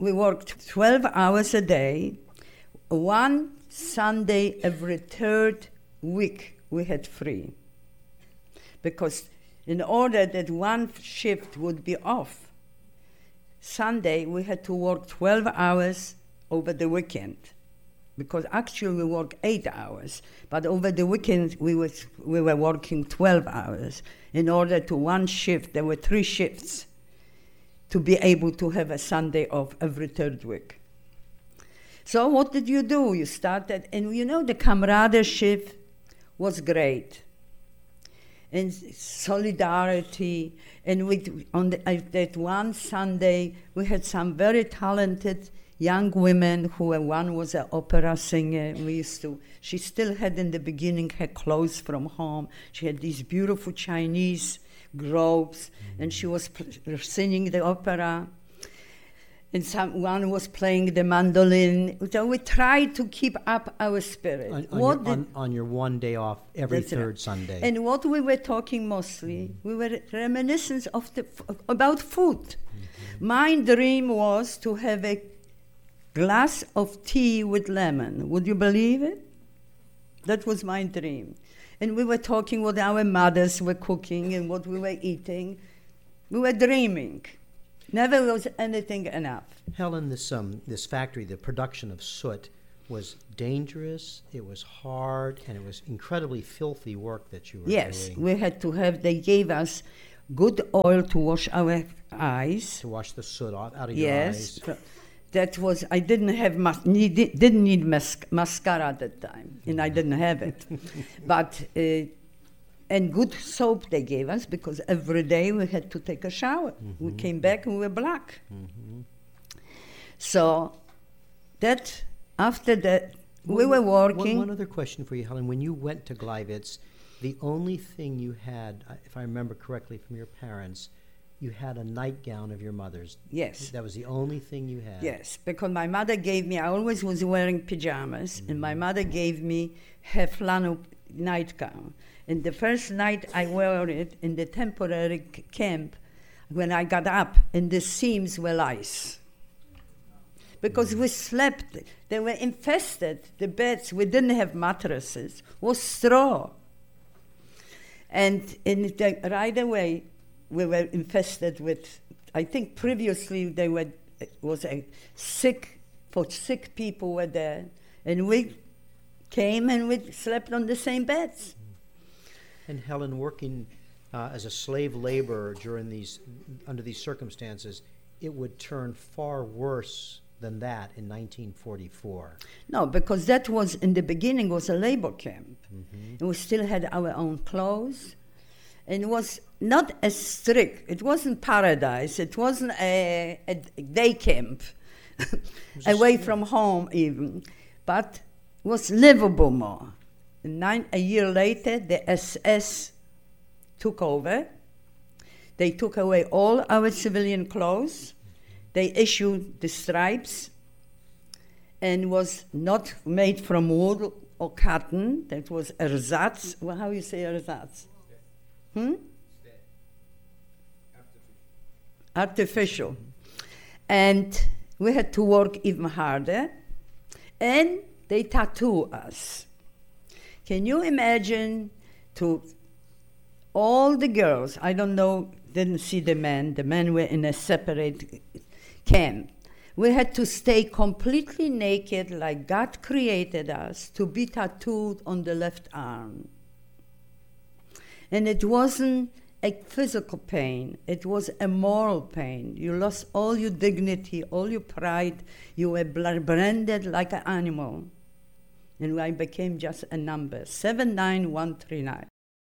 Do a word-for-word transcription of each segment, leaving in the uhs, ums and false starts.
we worked twelve hours a day. One Sunday every third week we had free. Because in order that one shift would be off, Sunday we had to work twelve hours over the weekend. Because actually we work eight hours, but over the weekend we was we were working twelve hours. In order to one shift, there were three shifts to be able to have a Sunday off every third week. So what did you do? You started, and you know the camaraderie was great. And solidarity, and we, on the, uh, that one Sunday, we had some very talented young women who were, one was an opera singer. We used to, she still had in the beginning her clothes from home. She had these beautiful Chinese robes, mm-hmm. and she was pl- singing the opera. And someone was playing the mandolin. So we tried to keep up our spirit. On, on, what your, did, on, on your one day off every third right. Sunday. And what we were talking mostly, mm-hmm. we were reminiscent of the f- about food. Mm-hmm. My dream was to have a glass of tea with lemon. Would you believe it? That was my dream. And we were talking what our mothers were cooking and what we were eating. We were dreaming. Never was anything enough. Helen, this um, this factory, the production of soot was dangerous, it was hard, and it was incredibly filthy work that you were yes, doing. Yes, we had to have, they gave us good oil to wash our eyes. To wash the soot out, out of yes, your eyes. That was, I didn't have, mas- need, didn't need mas- mascara at that time, and I didn't have it. But, uh, and good soap they gave us, because every day we had to take a shower. Mm-hmm. We came back and we were black. Mm-hmm. So that, after that, well, we were working. One, one other question for you, Helen. When you went to Gleiwitz, the only thing you had, if I remember correctly from your parents, you had a nightgown of your mother's. Yes. That was the only thing you had. Yes, because my mother gave me, I always was wearing pajamas, mm-hmm. and my mother gave me her flannel nightgown. And the first night I wore it in the temporary c- camp, when I got up, and the seams were lice. Because mm-hmm. we slept, they were infested, the beds, we didn't have mattresses, was straw. And in the, right away, we were infested with, I think previously they were, it was a sick, for sick people were there, and we came and we slept on the same beds. And Helen, working uh, as a slave laborer during these, under these circumstances, it would turn far worse than that in nineteen forty-four. No, because that was, in the beginning, was a labor camp. Mm-hmm. And we still had our own clothes. And it was not as strict. It wasn't paradise. It wasn't a, a day camp, away from home even. But it was livable more. Nine, a year later, the S S took over. They took away all our civilian clothes. They issued the stripes, and was not made from wool or cotton. That was ersatz. Well, how you say ersatz? Hmm? Artificial. And we had to work even harder. And they tattoo us. Can you imagine to all the girls, I don't know, didn't see the men, the men were in a separate camp. We had to stay completely naked like God created us to be tattooed on the left arm. And it wasn't a physical pain, it was a moral pain. You lost all your dignity, all your pride, you were branded like an animal. And I became just a number, seven nine one three nine.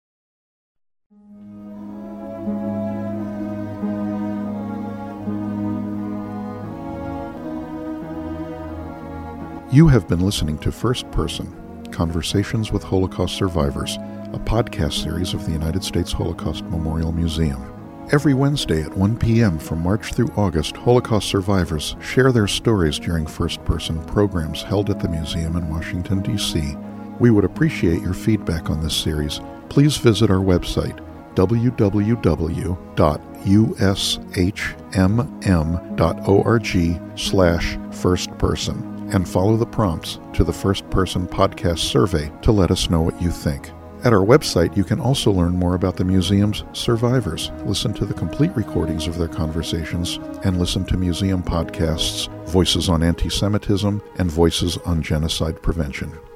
You have been listening to First Person, Conversations with Holocaust Survivors, a podcast series of the United States Holocaust Memorial Museum. Every Wednesday at one p.m. from March through August, Holocaust survivors share their stories during first-person programs held at the museum in Washington, D C. We would appreciate your feedback on this series. Please visit our website, w w w dot u s h m m dot org slash first person and follow the prompts to the First Person Podcast survey to let us know what you think. At our website, you can also learn more about the museum's survivors, listen to the complete recordings of their conversations, and listen to museum podcasts, Voices on Anti-Semitism and Voices on Genocide Prevention.